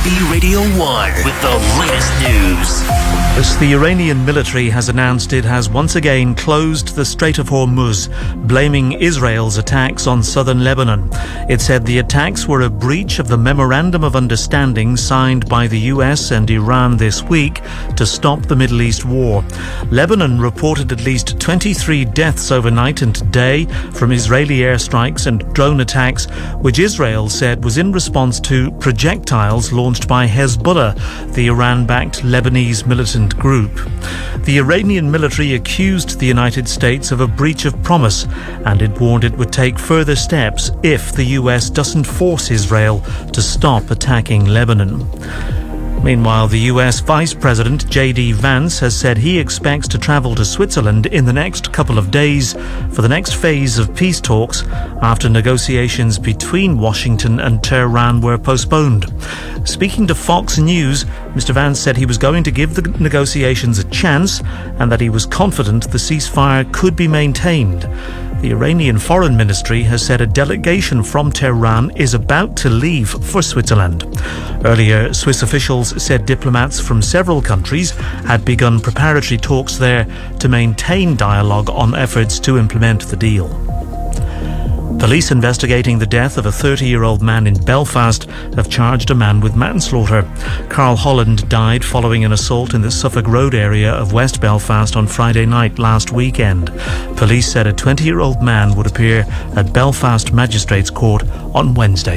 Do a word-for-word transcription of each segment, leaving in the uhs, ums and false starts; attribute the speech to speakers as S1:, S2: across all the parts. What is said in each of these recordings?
S1: B Radio one with the latest news.
S2: As the Iranian military has announced it has once again closed the Strait of Hormuz, blaming Israel's attacks on southern Lebanon. It said the attacks were a breach of the Memorandum of Understanding signed by the U S and Iran this week to stop the Middle East war. Lebanon reported at least twenty-three deaths overnight and today from Israeli airstrikes and drone attacks, which Israel said was in response to projectiles launched by Hezbollah, the Iran-backed Lebanese militant group. The Iranian military accused the United States of a breach of promise, and it warned it would take further steps if the U S doesn't force Israel to stop attacking Lebanon. Meanwhile, the U S Vice President J D Vance has said he expects to travel to Switzerland in the next couple of days for the next phase of peace talks after negotiations between Washington and Tehran were postponed. Speaking to Fox News, Mister Vance said he was going to give the negotiations a chance and that he was confident the ceasefire could be maintained. The Iranian Foreign Ministry has said a delegation from Tehran is about to leave for Switzerland. Earlier, Swiss officials said diplomats from several countries had begun preparatory talks there to maintain dialogue on efforts to implement the deal. Police investigating the death of a thirty-year-old man in Belfast have charged a man with manslaughter. Carl Holland died following an assault in the Suffolk Road area of West Belfast on Friday night last weekend. Police said a twenty-year-old man would appear at Belfast Magistrates Court on Wednesday.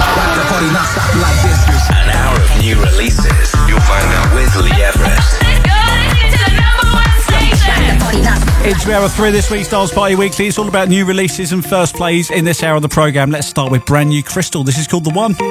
S1: An hour of new releases. You'll find out with Lee Everest.
S3: It's hour three this week's Dance Party Weekly. It's all about new releases and first plays in this hour of the programme. Let's start with brand new Crystal. This is called The One.